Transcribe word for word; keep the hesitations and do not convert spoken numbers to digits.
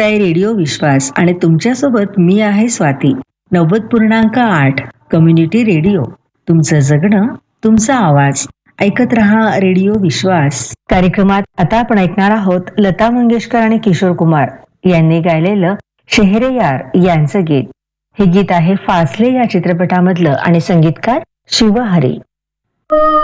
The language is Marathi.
ऐकताय रेडिओ विश्वास आणि तुमच्यासोबत मी आहे स्वाती. नव्वद पूर्णांक आठ कम्युनिटी रेडिओ, तुमचं जगणं तुमचा आवाज. ऐकत रहा रेडिओ विश्वास. कार्यक्रमात आता आपण ऐकणार आहोत लता मंगेशकर आणि किशोर कुमार यांनी गायलेलं शेहरे यार यांचं गीत. हे गीत आहे फासले या चित्रपटामधलं आणि संगीतकार शिव हरी.